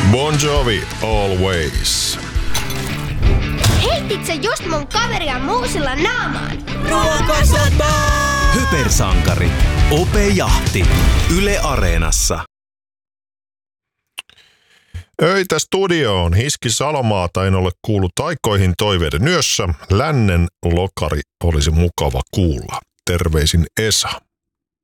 Bon Jovi, Always. Heitit sä just mun kaveria muusilla naamaan? Ruokasatama! Hypersankari. Ope Jahti. Yle Areenassa. Öitä studioon. Hiski Salomaata en ole kuullut aikoihin toiveiden yössä. Lännen lokari olisi mukava kuulla. Terveisin Esa.